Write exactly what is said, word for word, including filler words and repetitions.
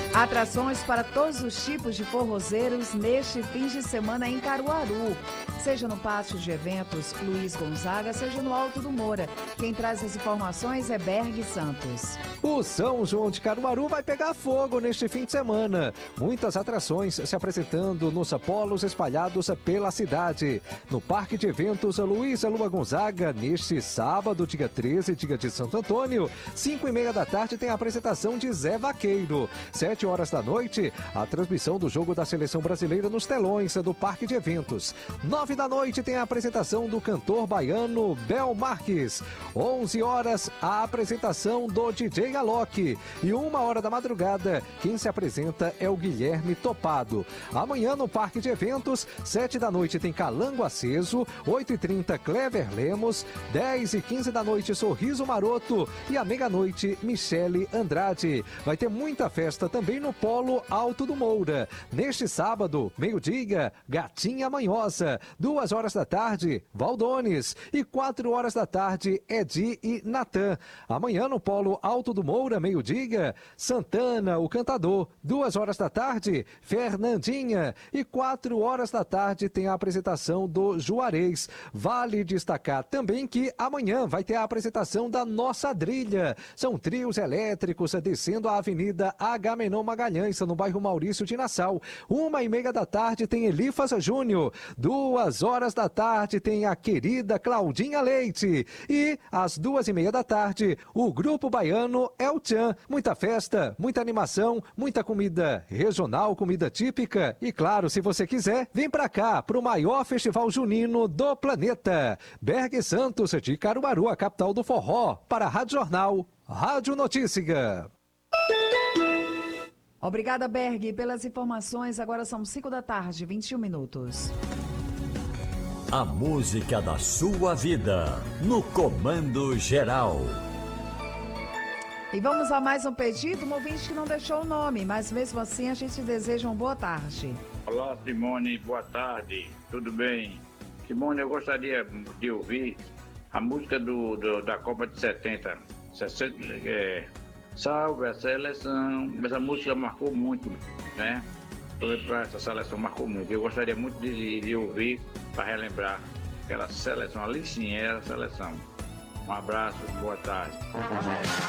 Atrações para todos os tipos de forrozeiros neste fim de semana em Caruaru. Seja no Pátio de Eventos Luiz Gonzaga, seja no Alto do Moura. Quem traz as informações é Berg Santos. O São João de Caruaru vai pegar fogo neste fim de semana. Muitas atrações se apresentando nos polos espalhados pela cidade. No Parque de Eventos Luiz Lua Gonzaga, neste sábado, dia treze, dia de Santo Antônio, cinco e meia da tarde tem a apresentação de Zé Vaqueiro. Sete horas da noite, a transmissão do jogo da Seleção Brasileira nos telões do Parque de Eventos. Nove da noite tem a apresentação do cantor baiano Bel Marques. Onze horas, a apresentação do D J Alok. E uma hora da madrugada, quem se apresenta é o Guilherme Topado. Amanhã no Parque de Eventos, sete da noite tem Calango Aceso, oito e trinta Clever Lemos, dez e quinze da noite Sorriso Maroto e à meia-noite Michele Andrade. Vai ter muita festa também no Polo Alto do Moura. Neste sábado, meio-dia, Gatinha Manhosa. Duas horas da tarde, Valdones. E quatro horas da tarde, Edi e Natan. Amanhã no Polo Alto do Moura, meio-dia, Santana, o cantador. Duas horas da tarde, Fernandinha. E quatro horas da tarde tem a apresentação do Juarez. Vale destacar também que amanhã vai ter a apresentação da Nossa Drilha. São trios elétricos descendo a Avenida Agamenon Magalhães, no bairro Maurício de Nassau. Uma e meia da tarde tem Elifas Júnior. Duas horas da tarde tem a querida Claudinha Leite. E às duas e meia da tarde, o grupo baiano El Tchan. Muita festa, muita animação, muita comida regional, comida típica. E claro, se você quiser, vem pra cá, pro maior festival junino do planeta. Berg Santos de Caruaru, a capital do forró, para a Rádio Jornal, Rádio Notícia. Obrigada, Berg, pelas informações. Agora são cinco da tarde, vinte e um minutos. A música da sua vida, no Comando Geral. E vamos a mais um pedido, um ouvinte que não deixou o nome, mas mesmo assim a gente deseja uma boa tarde. Olá, Simone, boa tarde, tudo bem? Simone, eu gostaria de ouvir a música do, do, da Copa de setenta, sessenta é, Salve a Seleção. Essa música marcou muito, né? Essa seleção marcou muito. Eu gostaria muito de, de ouvir para relembrar aquela seleção, ali sim era a seleção. Um abraço, boa tarde.